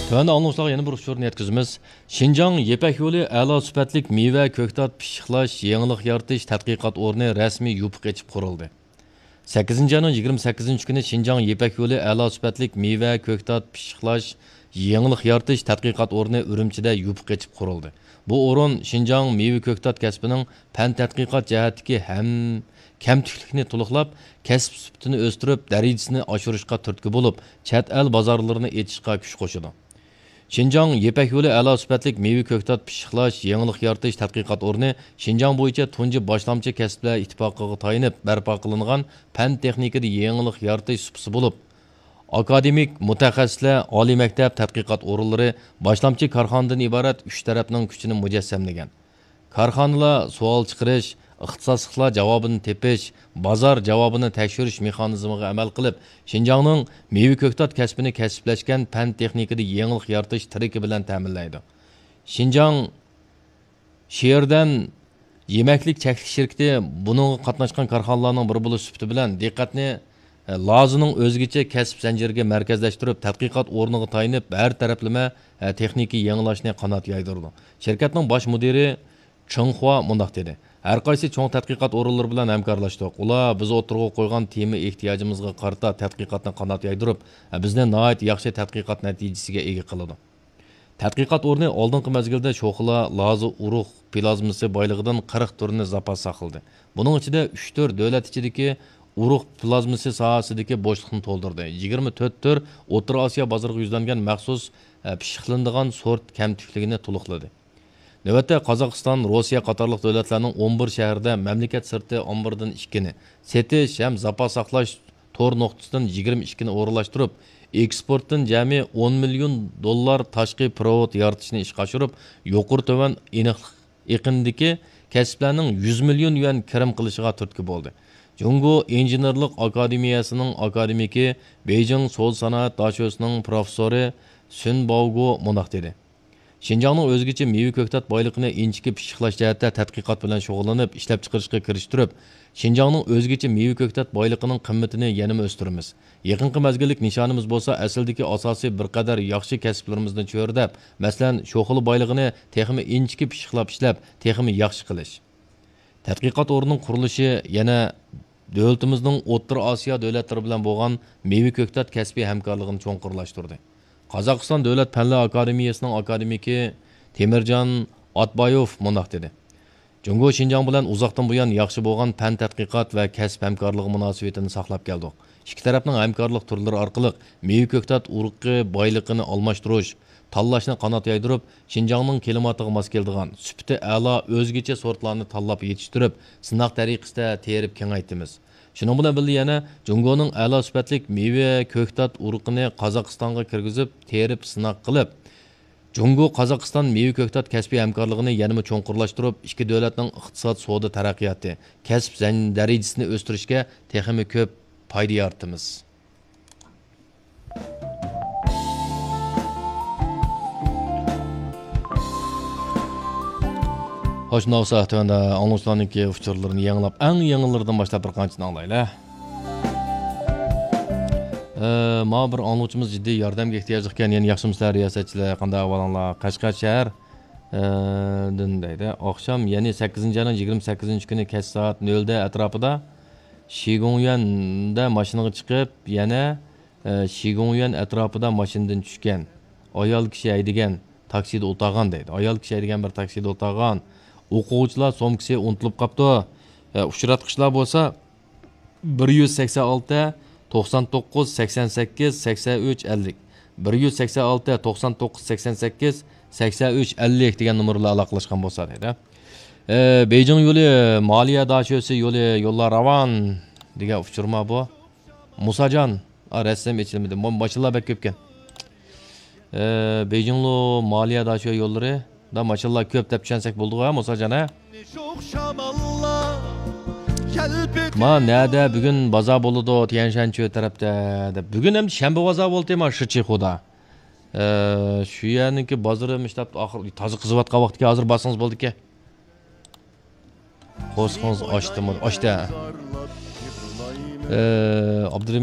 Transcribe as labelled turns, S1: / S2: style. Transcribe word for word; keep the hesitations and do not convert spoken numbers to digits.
S1: Tövəndə anonslar yeni bir uçurunu yetkizimiz. Şinjan Yepak yolu a'lo sifatlik meva ko'ktat pishiqlash, yangilik yaratish tadqiqot o'rni rasmiy yupiq etib qurildi. sakkizinchi ayning yigirma sakkizinchi kuni Şinjan Yepak yolu a'lo sifatlik meva ko'ktat pishiqlash, yangilik yaratish tadqiqot o'rni Urumchida yupiq etib qurildi. Bu o'rin Şinjan meva ko'ktat kasbining fan tadqiqot jihatdagi ham kamtiklikni to'liqlab, kasb sifatini o'stirib, darajasini oshirishga turtki bo'lib, chet el bozorlarini etishga kuch qo'shadi. Şinjan Yepak yolu a'lo sifatlik meva ko'ktat pishiqlash, yangilik yaratish tadqiqot o'rni Şinjan bo'yicha tunji boshlamchi kasblar ittifoqiga tayinib barpo qilingan fan texnikada yangilik yaratish supsi bo'lib, akademik mutaxassislar, oliy maktab tadqiqot o'rinlari, boshlamchi korxonadan iborat uch tarafning kuchini mujassamlagan. Korxonalar savol chiqarish, ixtisosliklar javobini tepish, bozor javobini tekshirish mexanizmiga amal qilib, Şinjanning meva ko'ktat kasbini kasblashgan fan texnikada yangilik yaratish triki bilan ta'minlaydi. Şinjan she'rdan yemaklik cheklik shirkati buningga qatnashgan korxonalarning biri bo'lish sifati bilan diqqatni Lazining o'zgacha kasb zanjiriga markazlashtirib, tadqiqot o'rniga tayinib, har taraflama texniki yangilashni qanot yaydirdi. Shirkatning bosh mudiri Chonghua mundaq dedi: Har qaysi cho'ng tadqiqot o'rinlari bilan hamkorlashdik. Ular biz o'tirg'a qo'ygan tema ehtiyojimizga qarata tadqiqotni qanot yaydirib, bizni nihoyat yaxshi tadqiqot natijasiga ega qiladi. Tadqiqot o'rni oldingi mezgilda sho'xla, lazi, urug' plazmasi boyligidan qirq turini zapas saqladi. Buning ichida uch to'rt davlat ichidagi urug' plazmasi sohasidagi bo'shliqni to'ldirdi. yigirma to'rt tur O'rta Osiyo bozoriga yuzlangan maxsus pishiqlanadigan sort kamtikligini to'liqladi. Navbatda Qozog'iston, Rossiya qatorliq davlatlarning o'n bir shahrida mamlakat sirti o'n birdan ikkini, setish ham zapas saqlash to'r nuqtasidan yigirma ikkini o'rinlashtirib, eksportdan jami o'n million dollar tashqi provod yaratishni ishga oshirib, yuqori tovan iqindagi kasblarning yuz million yuan kirim qilishiga turtki bo'ldi. Jungo injenerlik akademiyasining akademiki, Beijing So'l sanoat dashosining professori Sun Baogu mundaq dedi: Şinjanning o'zgacha meva ko'ktat boyligini inchikib pishiqlash jihatda tadqiqot bilan shug'ullanib, ishlab chiqarishga kirishtirib, Şinjanning o'zgacha meva ko'ktat boyligining qimmatini yanada o'stiramiz. Yaqinqi mazgillik nishonimiz bo'lsa, asldagi asosiy bir qadar yaxshi kasblarimizni cho'rdab, masalan, sho'xili boyligini texmi inchikib pishiqlab ishlab, texmi yaxshi qilish. Tadqiqot o'rnining qurilishi yana davlatimizning O'rta Osiyo davlatlari bilan bo'lgan meva ko'ktat kasbiy hamkorligini cho'nqurlashtirdi. Qozog'iston Davlat Fanlar Akademiyasining akademiki Temirjon Atbayev mundaq dedi: Jungo Şinjan bilan uzoqdan buyon yaxshi bo'lgan fan tadqiqot va kasb hamkorligi munosabatini saqlab keldik. Ikki tarafning hamkorlik turlari orqali meva ko'ktat urug'i boyligini almashtirish, tanlashni qanot yaydirib, Şinjanning klimatiga mos keladigan sifati a'lo o'zgacha sortlarni tanlab yetishtirib, sinoq tariqasida terib kengaytimiz. Şunun bilan birga yana Jungoning a'lo sifatlik meva ko'ktat urug'ini Qozog'istonga kirgizib, terib sinoq qilib, Jungo Qozog'iston meva ko'ktat kasbiy hamkorligini yanada cho'nqurlashtirib, ikki davlatning iqtisod, savdo taraqqiyoti, kasb darajasini o'stirishga texmi ko'p foyda yaratamiz. Hoş navsa tövəndə anonslarınki uçurlarını yanılab, ən yanıllardan başlap bir qançını anlayla. Ma bir anonsçumuz ciddi yardımga ehtiyacıqkən, yəni yaxşımızlar, riyasətçilər, qanda avalanlar, Qashqar şəhər deydi. Akşam, yəni sakkizinchi ayning yigirma sakkizinchi kuni kech soat nolda atrofida Shigongyan'da mashinaga chiqib, yana Shigongyan atrofida mashinadan tushgan. Ayol kishi haydagan taksida o'tirgan deydi. Ayol kishi haydagan bir taksida o'tirgan. O'quvchilar somkisi unutilib qopti. Uchratqichlar bo'lsa bir yuz sakson olti to'qson to'qqiz sakson sakkiz sakson uch ellik bir yuz sakson olti to'qson to'qqiz sakson sakkiz sakson uch ellik degan nomerlar aloqalashgan bo'lsa deydi. Beijing yo'li moliya dashosi yo'li yo'llar ravon degan uchirma bu. Musajon rasm echilmadi. Mashinalar bak ko'pkan. Beijinglo moliya dasho yo'llari da maşallah köp deb tushunsak bo'ldi-ku, Musajon ha. Ma nada bugun bozor bo'ladi, Tianshanchu tarafda. Bugun ham shanba bozor bo'ldi, ma Shichixoda. Shu yerniki bozorim ishlab oxir toza qizivatgan vaqtga hozir bosangiz bo'ldi-ku. Qo'sqingiz ochdimi? Ochdi. Abdurahim